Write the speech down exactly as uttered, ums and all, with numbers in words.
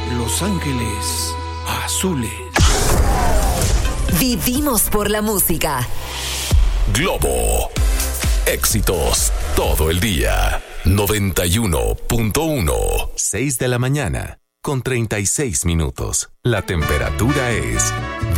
Los Ángeles Azules. Vivimos por la música. Globo. Éxitos todo el día. noventa y uno punto uno. seis de la mañana con treinta y seis minutos. La temperatura es